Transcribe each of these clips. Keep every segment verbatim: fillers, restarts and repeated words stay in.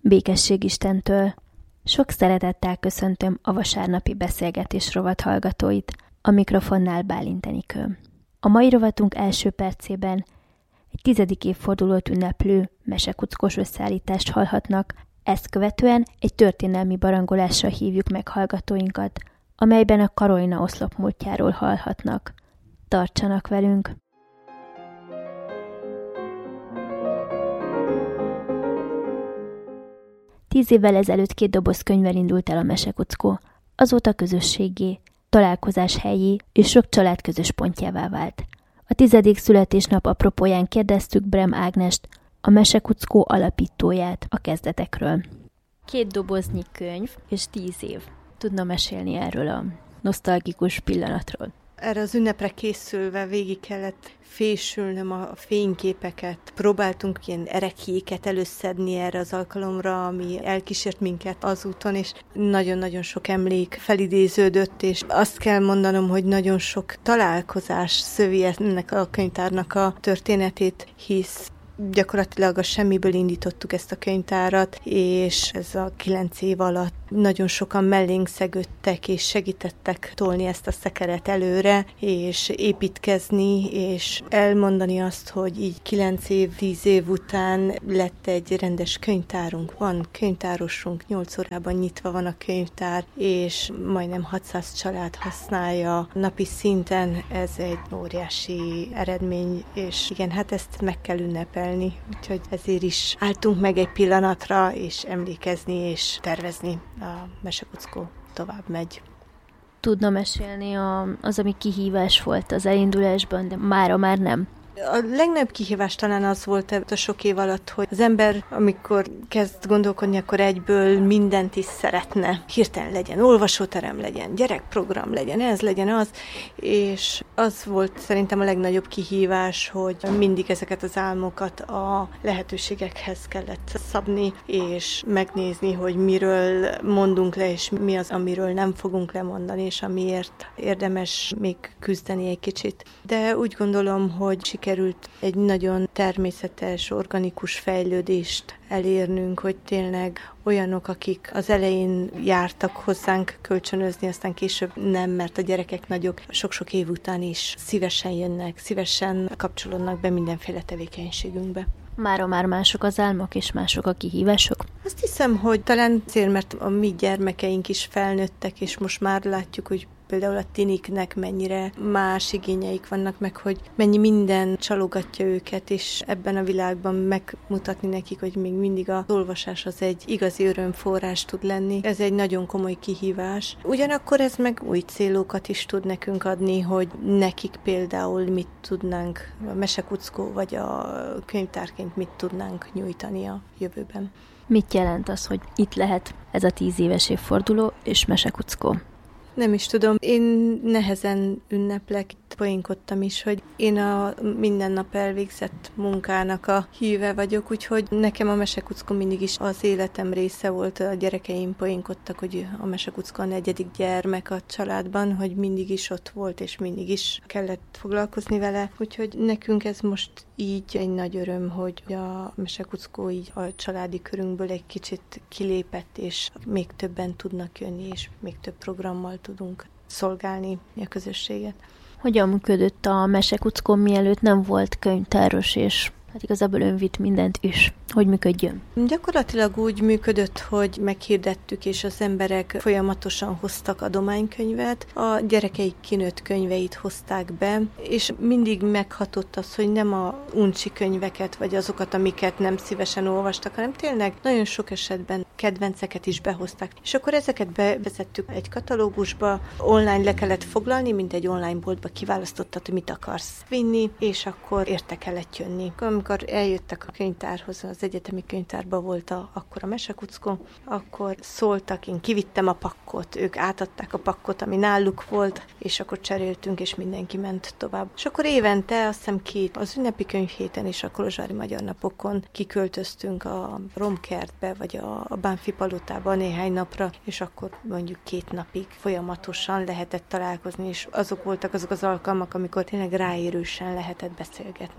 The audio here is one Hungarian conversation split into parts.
Békesség Istentől. Sok szeretettel köszöntöm a vasárnapi beszélgetés rovat hallgatóit, a mikrofonnál Bálint Enikő. A mai rovatunk első percében egy tizedik évfordulót ünneplő mesekuckos összeállítást hallhatnak, ezt követően egy történelmi barangolással hívjuk meg hallgatóinkat, amelyben a Karolina oszlop múltjáról hallhatnak. Tartsanak velünk! Tíz évvel ezelőtt két doboz könyvvel indult el a Mesekuckó, azóta közösségé, találkozás helyé és sok család közös pontjává vált. A tizedik születésnap apropóján kérdeztük Brem Ágnest, a Mesekuckó alapítóját a kezdetekről. Két doboznyi könyv és tíz év. Tudna mesélni erről a nosztalgikus pillanatról? Erre az ünnepre készülve végig kellett fésülnöm a fényképeket. Próbáltunk ilyen erekjéket előszedni erre az alkalomra, ami elkísért minket az úton, és nagyon-nagyon sok emlék felidéződött, és azt kell mondanom, hogy nagyon sok találkozás szövi ennek a könyvtárnak a történetét, hisz gyakorlatilag a semmiből indítottuk ezt a könyvtárat, és ez a kilenc év alatt nagyon sokan mellénk szegődtek, és segítettek tolni ezt a szekeret előre, és építkezni, és elmondani azt, hogy így kilenc év, tíz év után lett egy rendes könyvtárunk. Van könyvtárosunk, nyolc órában nyitva van a könyvtár, és majdnem hatszáz család használja napi szinten. Ez egy óriási eredmény, és igen, hát ezt meg kell ünnepelni. Úgyhogy ezért is álltunk meg egy pillanatra, és emlékezni, és tervezni. A Mesekuckó tovább megy. Tudna mesélni a, az, ami kihívás volt az elindulásban, de mára már nem? A legnagyobb kihívás talán az volt a sok év alatt, hogy az ember, amikor kezd gondolkodni, akkor egyből mindent is szeretne. Hirtelen legyen olvasóterem, legyen gyerekprogram, legyen ez, legyen az, és az volt szerintem a legnagyobb kihívás, hogy mindig ezeket az álmokat a lehetőségekhez kellett szabni, és megnézni, hogy miről mondunk le, és mi az, amiről nem fogunk lemondani, és amiért érdemes még küzdeni egy kicsit. De úgy gondolom, hogy sikerült egy nagyon természetes, organikus fejlődést elérnünk, hogy tényleg olyanok, akik az elején jártak hozzánk kölcsönözni, aztán később nem, mert a gyerekek nagyok, sok-sok év után is szívesen jönnek, szívesen kapcsolódnak be mindenféle tevékenységünkbe. Mára már mások az álmok, és mások a kihívások? Azt hiszem, hogy talán azért, mert a mi gyermekeink is felnőttek, és most már látjuk, hogy például a tiniknek mennyire más igényeik vannak, meg hogy mennyi minden csalogatja őket, és ebben a világban megmutatni nekik, hogy még mindig az olvasás az egy igazi örömforrás tud lenni. Ez egy nagyon komoly kihívás. Ugyanakkor ez meg új célokat is tud nekünk adni, hogy nekik például mit tudnánk, a Mesekuckó vagy a könyvtárként mit tudnánk nyújtani a jövőben. Mit jelent az, hogy itt lehet ez a tíz éves évforduló és Mesekuckó? Nem is tudom. Én nehezen ünneplek, poénkodtam is, hogy én a minden nap elvégzett munkának a híve vagyok, úgyhogy nekem a Mesekuckó mindig is az életem része volt. A gyerekeim poénkodtak, hogy a Mesekuckó a negyedik gyermek a családban, hogy mindig is ott volt, és mindig is kellett foglalkozni vele. Úgyhogy nekünk ez most így egy nagy öröm, hogy a Mesekuckó így a családi körünkből egy kicsit kilépett, és még többen tudnak jönni, és még több programmal tudunk szolgálni a közösséget. Hogyan működött a Mesekuckó, mielőtt nem volt könyvtáros, és hát igazából ön vitt mindent is. Hogy működjön? Gyakorlatilag úgy működött, hogy meghirdettük, és az emberek folyamatosan hoztak adománykönyvet, a gyerekeik kinőtt könyveit hozták be, és mindig meghatott az, hogy nem a uncsi könyveket, vagy azokat, amiket nem szívesen olvastak, hanem tényleg nagyon sok esetben kedvenceket is behozták. És akkor ezeket bevezettük egy katalógusba, online le kellett foglalni, mint egy online boltba kiválasztottad, hogy mit akarsz vinni, és akkor érte kellett jönni. Amikor eljöttek a könyvtárhoz, az egyetemi könyvtárban volt a, akkor a Mesekuckó, akkor szóltak, én kivittem a pakkot, ők átadták a pakkot, ami náluk volt, és akkor cseréltünk, és mindenki ment tovább. És akkor évente, azt hiszem két, az ünnepi könyvhéten és a Kolozsvári Magyar Napokon kiköltöztünk a Romkertbe, vagy a, a Bánffy palotába néhány napra, és akkor mondjuk két napig folyamatosan lehetett találkozni, és azok voltak azok az alkalmak, amikor tényleg ráérősen lehetett beszélgetni.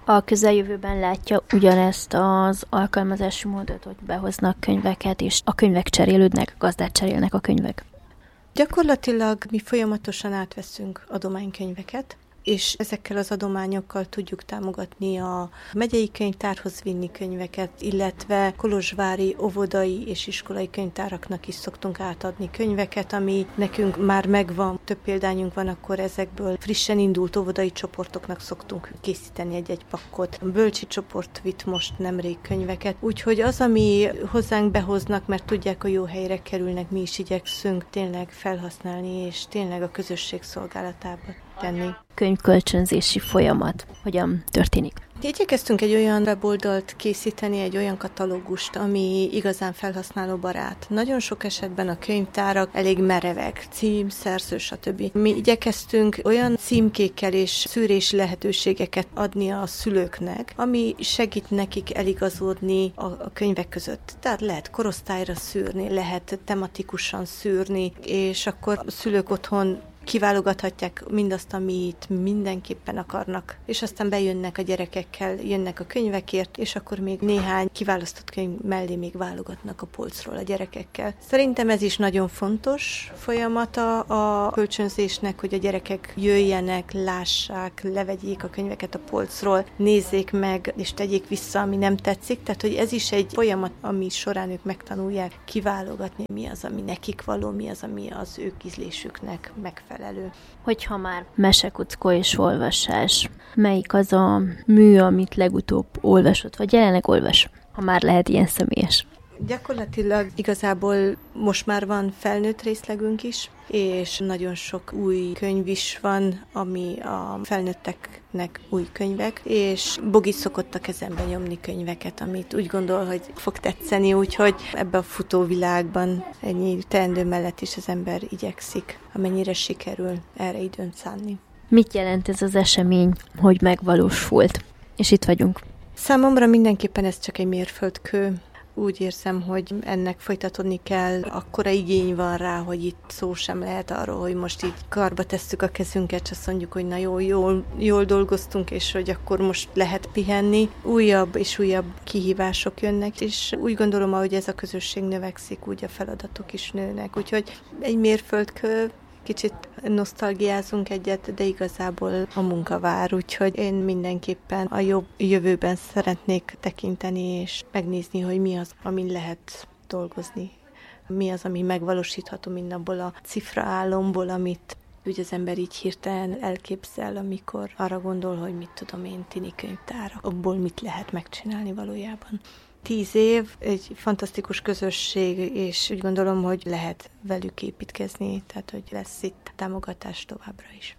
A közeljövőben látja ugyanezt az alkalmazási módot, hogy behoznak könyveket, és a könyvek cserélődnek, gazdát cserélnek a könyvek? Gyakorlatilag mi folyamatosan átveszünk adománykönyveket, és ezekkel az adományokkal tudjuk támogatni a megyei könyvtárhoz vinni könyveket, illetve kolozsvári óvodai és iskolai könyvtáraknak is szoktunk átadni könyveket, ami nekünk már megvan, több példányunk van, akkor ezekből frissen indult óvodai csoportoknak szoktunk készíteni egy-egy pakkot. A bölcsi csoport vitt most nemrég könyveket, úgyhogy az, ami hozzánk behoznak, mert tudják, hogy jó helyre kerülnek, mi is igyekszünk tényleg felhasználni, és tényleg a közösség szolgálatába tenni. Könyvkölcsönzési folyamat hogyan történik? Igyekeztünk egy olyan weboldalt készíteni, egy olyan katalógust, ami igazán felhasználóbarát. Nagyon sok esetben a könyvtárak elég merevek, cím, szerző, stb. Mi igyekeztünk olyan címkékkel és szűrési lehetőségeket adni a szülőknek, ami segít nekik eligazodni a, a könyvek között. Tehát lehet korosztályra szűrni, lehet tematikusan szűrni, és akkor a szülők otthon kiválogathatják mindazt, amit mindenképpen akarnak, és aztán bejönnek a gyerekekkel, jönnek a könyvekért, és akkor még néhány kiválasztott könyv mellé még válogatnak a polcról a gyerekekkel. Szerintem ez is nagyon fontos folyamata a kölcsönzésnek, hogy a gyerekek jöjjenek, lássák, levegyék a könyveket a polcról, nézzék meg, és tegyék vissza, ami nem tetszik. Tehát, hogy ez is egy folyamat, ami során ők megtanulják kiválogatni, mi az, ami nekik való, mi az, ami az ő ízlésüknek megfelelő. Felelő. Hogyha már mesekuckó és olvasás, melyik az a mű, amit legutóbb olvasott, vagy jelenleg olvas, ha már lehet ilyen személyes? Gyakorlatilag igazából most már van felnőtt részlegünk is, és nagyon sok új könyv is van, ami a felnőtteknek új könyvek, és Bogi szokott a kezembe nyomni könyveket, amit úgy gondol, hogy fog tetszeni, úgyhogy ebbe a futóvilágban ennyi teendő mellett is az ember igyekszik, amennyire sikerül erre időt szánni. Mit jelent ez az esemény, hogy megvalósult? És itt vagyunk. Számomra mindenképpen ez csak egy mérföldkő. Úgy érzem, hogy ennek folytatódni kell, akkora igény van rá, hogy itt szó sem lehet arról, hogy most így karba tesszük a kezünket, és azt mondjuk, hogy na jó, jól, jól dolgoztunk, és hogy akkor most lehet pihenni. Újabb és újabb kihívások jönnek, és úgy gondolom, ahogy ez a közösség növekszik, úgy a feladatok is nőnek. Úgyhogy egy mérföldkő, kicsit nosztalgiázunk egyet, de igazából a munka vár, úgyhogy én mindenképpen a jobb jövőben szeretnék tekinteni, és megnézni, hogy mi az, amin lehet dolgozni. Mi az, ami megvalósítható mindabból a cifra álomból, amit úgy az ember így hirtelen elképzel, amikor arra gondol, hogy mit tudom én, tini könyvtárak, abból mit lehet megcsinálni valójában. Tíz év, egy fantasztikus közösség, és úgy gondolom, hogy lehet velük építkezni, tehát hogy lesz itt támogatás továbbra is.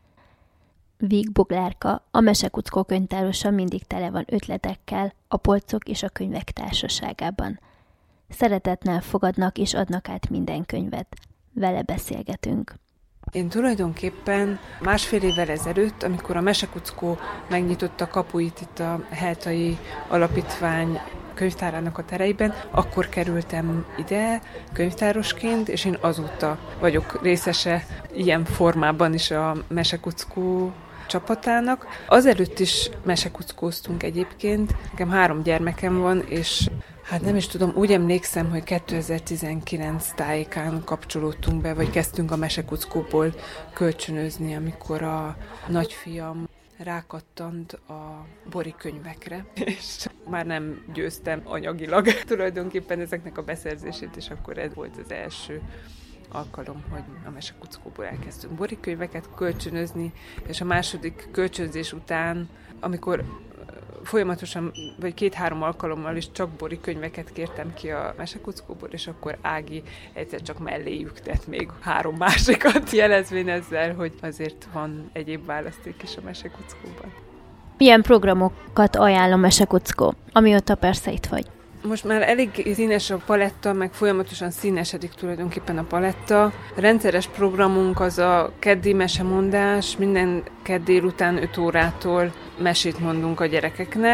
Víg Boglárka, a Mesekuckó könyvtárosa mindig tele van ötletekkel a polcok és a könyvek társaságában. Szeretettel fogadnak és adnak át minden könyvet. Vele beszélgetünk. Én tulajdonképpen másfél évvel ezelőtt, amikor a Mesekuckó megnyitotta kapuit itt a Heltai Alapítvány könyvtárának a tereiben, akkor kerültem ide könyvtárosként, és én azóta vagyok részese ilyen formában is a Mesekuckó csapatának. Azelőtt is mesekuckóztunk egyébként. Nekem három gyermekem van, és hát nem is tudom, úgy emlékszem, hogy kétezer-tizenkilenc tájékán kapcsolódtunk be, vagy kezdtünk a Mesekuckóból kölcsönözni, amikor a nagyfiam rákattant a Bori könyvekre, és már nem győztem anyagilag tulajdonképpen ezeknek a beszerzését, és akkor ez volt az első alkalom, hogy a Mesekuckóból elkezdtünk Bori könyveket kölcsönözni, és a második kölcsönzés után, amikor folyamatosan, vagy két-három alkalommal is csak Bori könyveket kértem ki a Mesekuckóból, és akkor Ági egyszer csak melléjük tett még három másikat, jelezvén ezzel, hogy azért van egyéb választék is a Mesekuckóban. Milyen programokat ajánl a Mesekuckó, amióta persze itt vagy? Most már elég színes a paletta, meg folyamatosan színesedik tulajdonképpen a paletta. A rendszeres programunk az a keddi mesemondás, minden kedd délután öt órától mesét mondunk a gyerekeknek.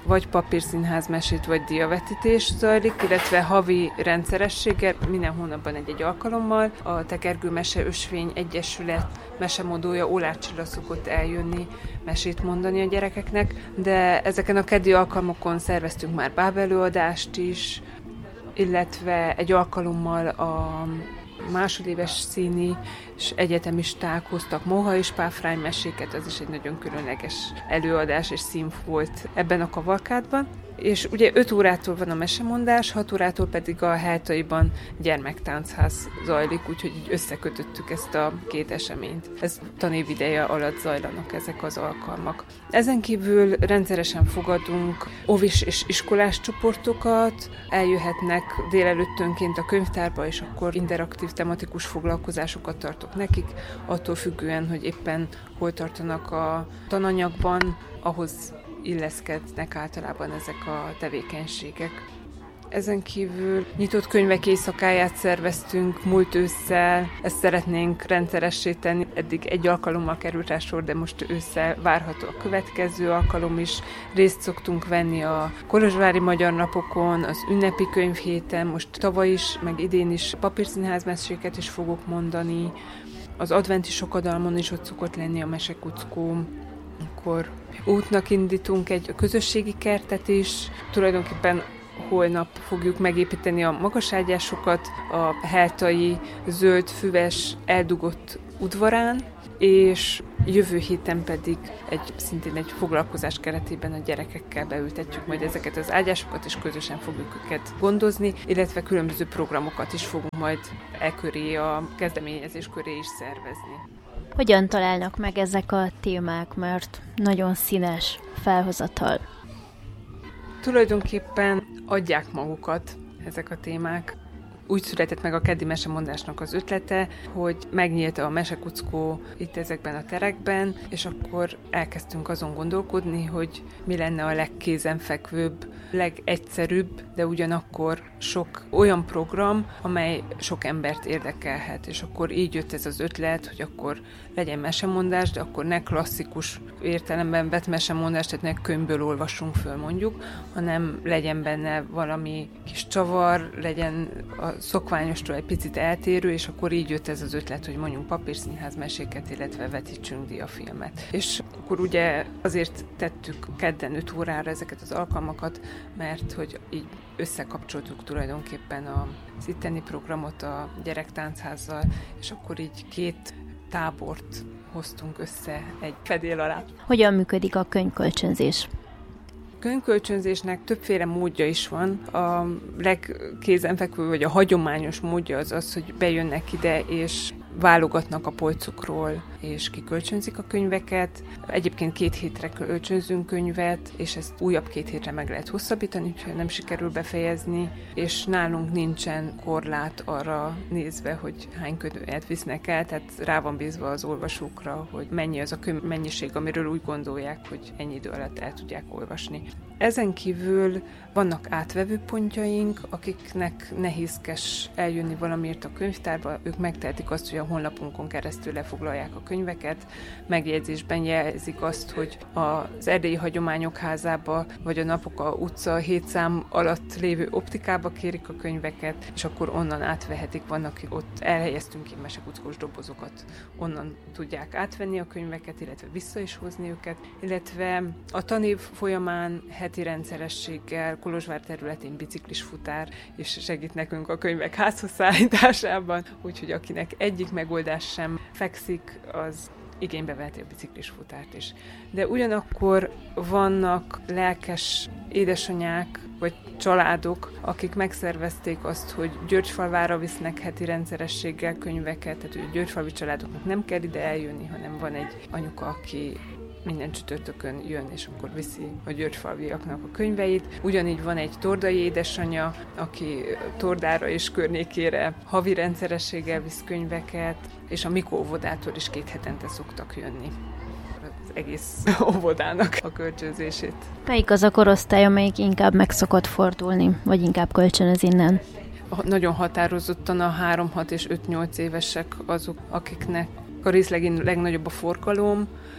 vagy papírszínház mesét, vagy diavetítés zajlik, illetve havi rendszerességgel, minden hónapban egy-egy alkalommal. A Tekergő Mese Ösvény Egyesület mesemondója Oláh Csilla szokott eljönni, mesét mondani a gyerekeknek, de ezeken a keddi alkalmokon szerveztünk már bábelőadást is, illetve egy alkalommal a másodéves színi és egyetemisták hoztak moha és páfrány meséket, az is egy nagyon különleges előadás és szín volt ebben a kavalkádban. És ugye öt órától van a mesemondás, hat órától pedig a Heltaiban gyermektánchaz zajlik, úgyhogy így összekötöttük ezt a két eseményt. Ez tanév ideje alatt zajlanak ezek az alkalmak. Ezen kívül rendszeresen fogadunk óvis és iskolás csoportokat, eljöhetnek délelőttönként a könyvtárba, és akkor interaktív tematikus foglalkozásokat tartok nekik, attól függően, hogy éppen hol tartanak a tananyagban, ahhoz illeszkednek általában ezek a tevékenységek. Ezen kívül nyitott könyvek éjszakáját szerveztünk múlt ősszel, ezt szeretnénk rendszeressé tenni. Eddig egy alkalommal került rá sor, de most ősszel várható a következő alkalom is. Részt szoktunk venni a kolozsvári magyar napokon, az ünnepi könyvhéten, most tavaly is, meg idén is papírszínház meséket is fogok mondani. Az adventi sokadalmon is ott szokott lenni a mesekuckó. Akkor útnak indítunk egy közösségi kertet is, tulajdonképpen holnap fogjuk megépíteni a magaságyásokat a heltai zöld, füves, eldugott udvarán, és jövő héten pedig egy, szintén egy foglalkozás keretében a gyerekekkel beültetjük majd ezeket az ágyásokat, és közösen fogjuk őket gondozni, illetve különböző programokat is fogunk majd e köré, a kezdeményezés köré is szervezni. Hogyan találnak meg ezek a témák, mert nagyon színes felhozatal? Tulajdonképpen adják magukat ezek a témák. Úgy született meg a keddi mesemondásnak az ötlete, hogy megnyílt a mesekuckó itt ezekben a terekben, és akkor elkezdtünk azon gondolkodni, hogy mi lenne a legkézenfekvőbb, legegyszerűbb, de ugyanakkor sok olyan program, amely sok embert érdekelhet, és akkor így jött ez az ötlet, hogy akkor legyen mesemondás, de akkor ne klasszikus értelemben vett mesemondás, tehát ne könyvből olvassunk föl mondjuk, hanem legyen benne valami kis csavar, legyen a szokványostól egy picit eltérő, és akkor így jött ez az ötlet, hogy mondjunk papírszínház meséket, illetve vetítsünk diafilmet. És akkor ugye azért tettük kedden öt órára ezeket az alkalmakat, mert hogy így összekapcsoltuk tulajdonképpen az itteni programot a gyerektánchazzal, és akkor így két tábort hoztunk össze egy fedél alá. Hogyan működik a könyvkölcsönzés? Könyvkölcsönzésnek többféle módja is van. A legkézenfekvő, vagy a hagyományos módja az az, hogy bejönnek ide, és válogatnak a polcokról, és kikölcsönzik a könyveket. Egyébként két hétre kölcsönzünk könyvet, és ezt újabb két hétre meg lehet hosszabbítani, ha nem sikerül befejezni, és nálunk nincsen korlát arra nézve, hogy hány könyvet visznek el, tehát rá van bízva az olvasókra, hogy mennyi az a könyv mennyiség, amiről úgy gondolják, hogy ennyi idő alatt el tudják olvasni. Ezen kívül vannak átvevő pontjaink, akiknek nehézkes eljönni valamiért a könyvtárba, ők megtehetik azt, hogy a honlapunkon keresztül lefoglalják a könyveket, megjegyzésben jelzik azt, hogy az Erdélyi Hagyományok Házába, vagy a Napoka utca hét szám alatt lévő optikába kérik a könyveket, és akkor onnan átvehetik, vannak, ott elhelyeztünk ilyen mesekuckós dobozokat, onnan tudják átvenni a könyveket, illetve vissza is hozni őket, illetve a tanév folyamán heti rendszerességgel Kolozsvár területén biciklis futár, és segít nekünk a könyvek házhoz szállításában, úgyhogy akinek egyik megoldás sem fekszik, az igénybe veheti a biciklis futárt is. De ugyanakkor vannak lelkes édesanyák, vagy családok, akik megszervezték azt, hogy Györgyfalvára visznek heti rendszerességgel könyveket, tehát hogy györgyfalvi családoknak nem kell ide eljönni, hanem van egy anyuka, aki minden csütörtökön jön, és akkor viszi a györgyfalviaknak a könyveit. Ugyanígy van egy tordai édesanyja, aki Tordára és környékére havi rendszerességgel visz könyveket, és a Mikó óvodától is két hetente szoktak jönni az egész óvodának a kölcsönzését. Melyik az a korosztály, amelyik inkább meg szokott fordulni, vagy inkább kölcsönöz innen? Nagyon határozottan a három-hat és öt-nyolc évesek azok, akiknek a részlegén legnagyobb a forgalom,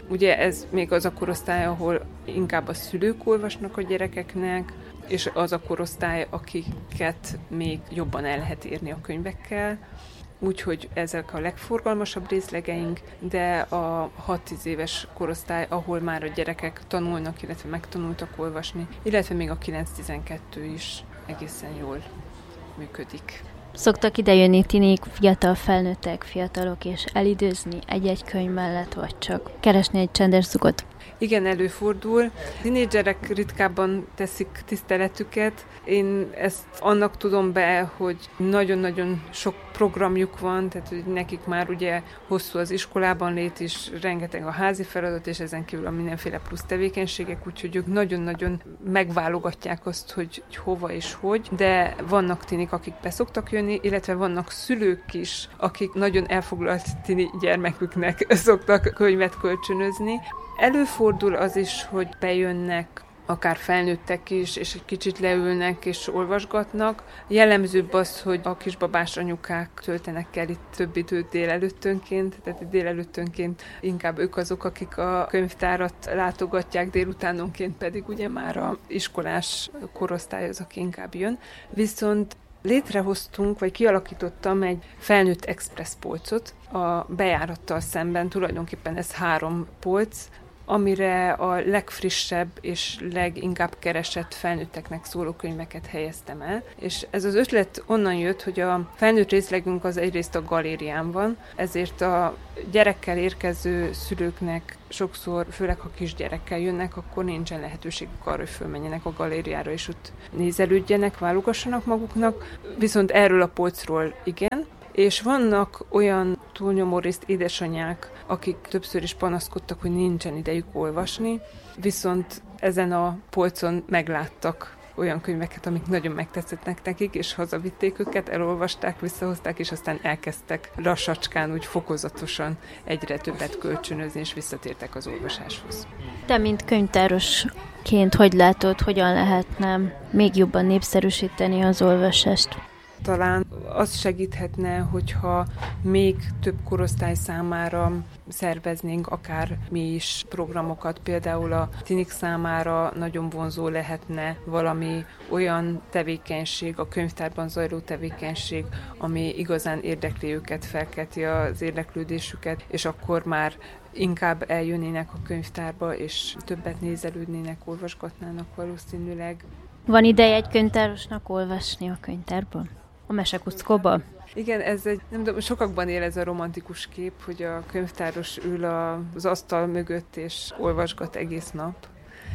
Ugye ez még az a korosztály, ahol inkább a szülők olvasnak a gyerekeknek, és az a korosztály, akiket még jobban el lehet érni a könyvekkel. Úgyhogy ezek a legforgalmasabb részlegeink, de a hat-tíz éves korosztály, ahol már a gyerekek tanulnak, illetve megtanultak olvasni, illetve még a kilenc-tizenkettő is egészen jól működik. Szoktak idejönni tinik, fiatal felnőttek, fiatalok, és elidőzni egy-egy könyv mellett, vagy csak keresni egy csendes zugot? Igen, előfordul. Tinédzserek ritkábban teszik tiszteletüket. Én ezt annak tudom be, hogy nagyon-nagyon sok programjuk van, tehát hogy nekik már ugye hosszú az iskolában lét is, rengeteg a házi feladat, és ezen kívül a mindenféle plusz tevékenységek, úgyhogy ők nagyon-nagyon megválogatják azt, hogy hova és hogy, de vannak tinik, akik be szoktak jönni, illetve vannak szülők is, akik nagyon elfoglalt tini gyermeküknek szoktak könyvet kölcsönözni. Előfordul az is, hogy bejönnek akár felnőttek is, és egy kicsit leülnek és olvasgatnak. Jellemzőbb az, hogy a kisbabás anyukák töltenek el itt több időt délelőttönként, tehát délelőttönként inkább ők azok, akik a könyvtárat látogatják, délutánonként pedig ugye már a iskolás korosztály az, aki inkább jön. Viszont létrehoztunk, vagy kialakítottam egy felnőtt express polcot a bejárattal szemben, tulajdonképpen ez három polc, amire a legfrissebb és leginkább keresett felnőtteknek szóló könyveket helyeztem el. És ez az ötlet onnan jött, hogy a felnőtt részlegünk az egyrészt a galérián van, ezért a gyerekkel érkező szülőknek sokszor, főleg ha kisgyerekkel jönnek, akkor nincsen lehetőségük arra, hogy fölmenjenek a galériára, és ott nézelődjenek, válogassanak maguknak. Viszont erről a polcról igen. És vannak olyan túlnyomórészt édesanyák, akik többször is panaszkodtak, hogy nincsen idejük olvasni, viszont ezen a polcon megláttak olyan könyveket, amik nagyon megtetszettek nekik, és hazavitték őket, elolvasták, visszahozták, és aztán elkezdtek lassacskán, úgy fokozatosan egyre többet kölcsönözni, és visszatértek az olvasáshoz. Te, mint könyvtárosként, hogy látod, hogyan lehetne még jobban népszerűsíteni az olvasást? Talán az segíthetne, hogyha még több korosztály számára szerveznénk akár mi is programokat, például a tinik számára nagyon vonzó lehetne valami olyan tevékenység, a könyvtárban zajló tevékenység, ami igazán érdekli őket, felkelti az érdeklődésüket, és akkor már inkább eljönnének a könyvtárba, és többet nézelődnének, olvasgatnának valószínűleg. Van ideje egy könyvtárosnak olvasni a könyvtárban? A Mesekuckóba? Igen, ez egy, nem tudom, sokakban él ez a romantikus kép, hogy a könyvtáros ül az asztal mögött és olvasgat egész nap.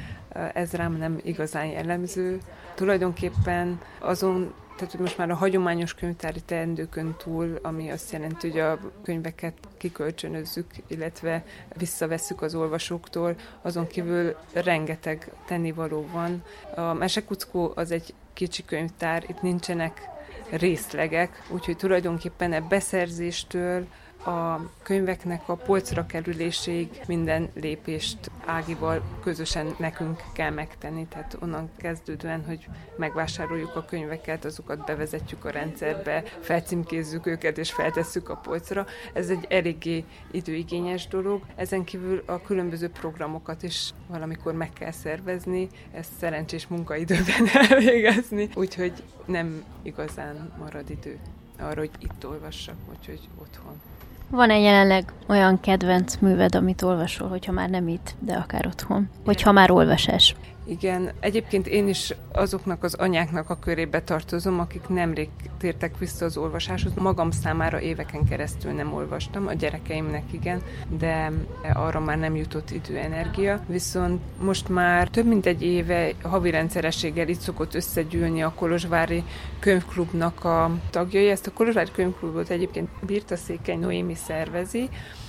Ez rám nem igazán jellemző. Tulajdonképpen azon, tehát hogy most már a hagyományos könyvtári teendőkön túl, ami azt jelenti, hogy a könyveket kikölcsönözzük, illetve visszavesszük az olvasóktól, azon kívül rengeteg tennivaló van. A Mesekuckó az egy kicsi könyvtár, itt nincsenek részlegek, úgyhogy tulajdonképpen a beszerzéstől a könyveknek a polcra kerüléséig minden lépést Ágival közösen nekünk kell megtenni, tehát onnan kezdődően, hogy megvásároljuk a könyveket, azokat bevezetjük a rendszerbe, felcímkézzük őket és feltesszük a polcra. Ez egy eléggé időigényes dolog. Ezen kívül a különböző programokat is valamikor meg kell szervezni, ezt szerencsés munkaidőben elvégezni, úgyhogy nem igazán marad idő arra, hogy itt olvassak, úgyhogy otthon. Van-e jelenleg olyan kedvenc műved, amit olvasol, hogyha már nem itt, de akár otthon? Hogyha már olvasás? Igen, egyébként én is azoknak az anyáknak a körébe tartozom, akik nemrég tértek vissza az olvasáshoz. Magam számára éveken keresztül nem olvastam, a gyerekeimnek igen, de arra már nem jutott idő, energia. Viszont most már több mint egy éve havi rendszerességgel itt szokott összegyűlni a Kolozsvári Könyvklubnak a tagjai. Ezt a Kolozsvári Könyvklubot egyébként Birtaszékely Noémi szervezi,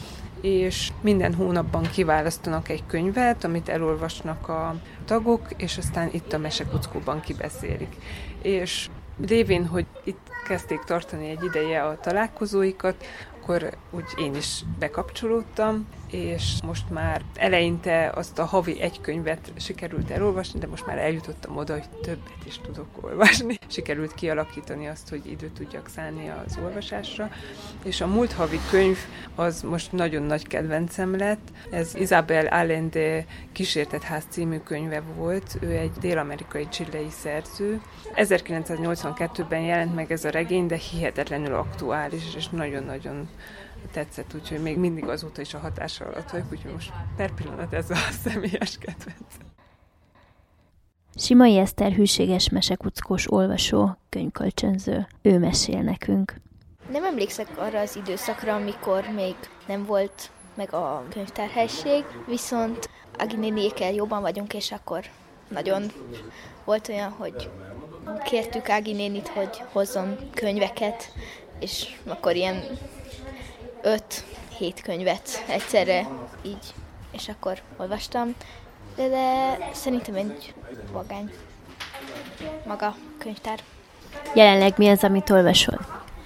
és minden hónapban kiválasztanak egy könyvet, amit elolvasnak a tagok, és aztán itt a Mesekuckóban kibeszélik. És lévén, hogy itt kezdték tartani egy ideje a találkozóikat, akkor úgy én is bekapcsolódtam, és most már eleinte azt a havi egy könyvet sikerült elolvasni, de most már eljutottam oda, hogy többet is tudok olvasni. Sikerült kialakítani azt, hogy időt tudjak szánni az olvasásra, és a múlt havi könyv az most nagyon nagy kedvencem lett. Ez Isabel Allende Kísértett ház című könyve volt, ő egy dél-amerikai chilei szerző. ezerkilencszáznyolcvankettőben jelent meg ez a regény, de hihetetlenül aktuális, és nagyon-nagyon tetszett, úgyhogy még mindig azóta is a hatása alatt vagyok, úgyhogy most per pillanat ez a személyes kedvenc. Simai Eszter hűséges mesekuckós olvasó, könyvkölcsönző. Ő mesél nekünk. Nem emlékszek arra az időszakra, amikor még nem volt meg a könyvtárhelység, viszont Ági néniékkel jobban vagyunk, és akkor nagyon volt olyan, hogy kértük Ági nénit, hogy hozzon könyveket, és akkor ilyen öt-hét könyvet egyszerre így, és akkor olvastam. De, de szerintem egy vagány maga könyvtár. Jelenleg mi az, amit olvasol?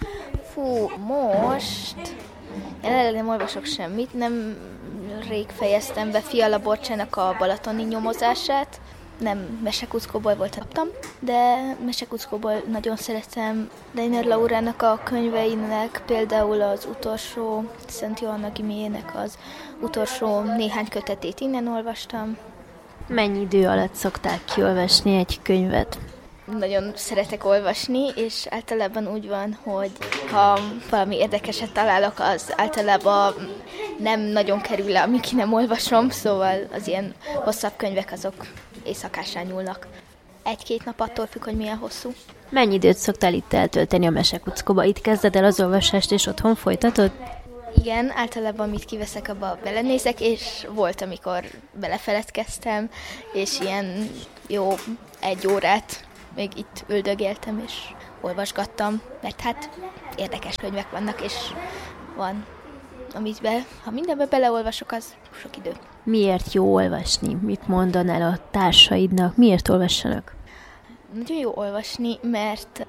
Fú, most jelenleg nem olvasok semmit, nem rég fejeztem be Fiala Borcsának a balatoni nyomozását. Nem mesekuckóból volt, kaptam, de mesekuckóból nagyon szeretem Leiner Laurának a könyveinek, például az utolsó, Szent Johanna Gimiének az utolsó néhány kötetét innen olvastam. Mennyi idő alatt szoktál kiolvasni egy könyvet? Nagyon szeretek olvasni, és általában úgy van, hogy ha valami érdekeset találok, az általában nem nagyon kerül le, amíg nem olvasom, szóval az ilyen hosszabb könyvek azok éjszakásán nyúlnak. Egy-két nap attól függ, hogy milyen hosszú. Mennyi időt szoktál itt eltölteni a mesekuckóba? Itt kezded el az olvasást, és otthon folytatod? Igen, általában amit kiveszek, abba belenézek, és volt, amikor belefeledkeztem, és ilyen jó egy órát még itt üldögéltem, és olvasgattam, mert hát érdekes könyvek vannak, és van, amit be, ha mindenbe beleolvasok, az sok idő. Miért jó olvasni? Mit mondanál a társaidnak? Miért olvassanak? Nagyon jó olvasni, mert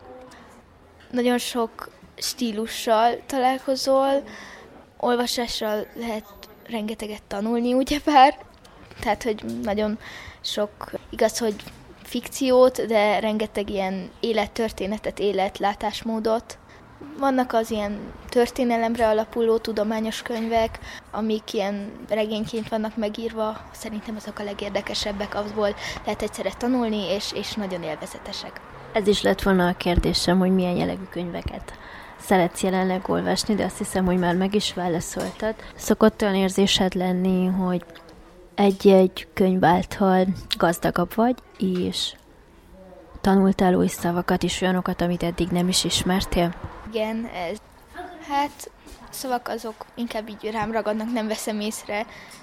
nagyon sok stílussal találkozol, olvasással lehet rengeteget tanulni, ugyebár. Tehát, hogy nagyon sok, igaz, hogy fikciót, de rengeteg ilyen élettörténetet, életlátásmódot. Vannak az ilyen történelemre alapuló tudományos könyvek, amik ilyen regényként vannak megírva. Szerintem azok a legérdekesebbek, abból lehet egyszerre tanulni, és, és nagyon élvezetesek. Ez is lett volna a kérdésem, hogy milyen jellegű könyveket szeretsz jelenleg olvasni, de azt hiszem, hogy már meg is válaszoltad. Szokott olyan érzésed lenni, hogy egy-egy könyv által gazdagabb vagy, és tanultál új szavakat is, olyanokat, amit eddig nem is ismertél? Igen, ez. Hát szavak azok inkább így rám ragadnak, nem veszem észre,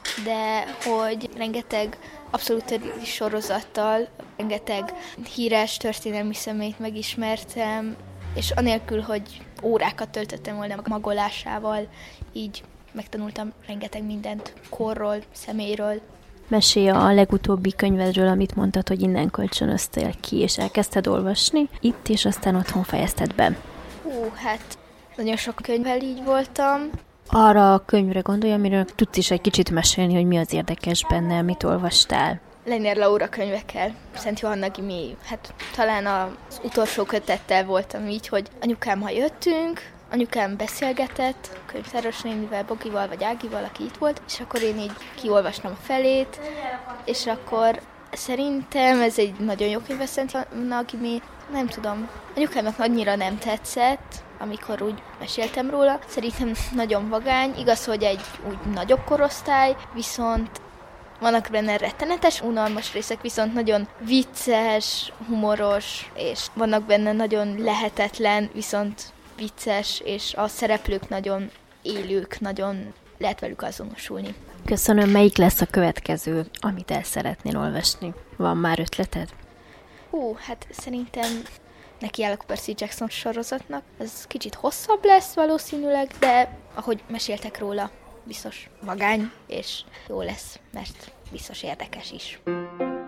de hogy rengeteg abszolút sorozattal, rengeteg híres történelmi személyt megismertem, és anélkül, hogy órákat töltöttem volna magolásával, így megtanultam rengeteg mindent korról, személyről. Mesélj a legutóbbi könyvedről, amit mondtad, hogy innen kölcsönöztél ki, és elkezdted olvasni itt, és aztán otthon fejezted be. Hú, hát nagyon sok könyvvel így voltam. Arra a könyvre gondolj, amiről tudsz is egy kicsit mesélni, hogy mi az érdekes benne, mit olvastál. Leiner Laura könyvekkel, Szent Johanna Gimi, hát talán az utolsó kötettel voltam így, hogy anyukám, ha jöttünk, anyukám beszélgetett, könyvtáros nénivel, Bogival vagy Ágival, aki itt volt, és akkor én így kiolvastam a felét, és akkor szerintem ez egy nagyon jó könyv, Szent Johanna Gimi, nem tudom, anyukámnak annyira nem tetszett, amikor úgy meséltem róla. Szerintem nagyon vagány, igaz, hogy egy úgy nagyobb korosztály, viszont vannak benne rettenetes, unalmas részek, viszont nagyon vicces, humoros, és vannak benne nagyon lehetetlen, viszont vicces, és a szereplők nagyon élők, nagyon lehet velük azonosulni. Köszönöm, melyik lesz a következő, amit el szeretnél olvasni? Van már ötleted? Hú, hát szerintem nekiállok Percy Jackson sorozatnak. Ez kicsit hosszabb lesz valószínűleg, de ahogy meséltek róla, biztos magány, és jó lesz, mert biztos érdekes is.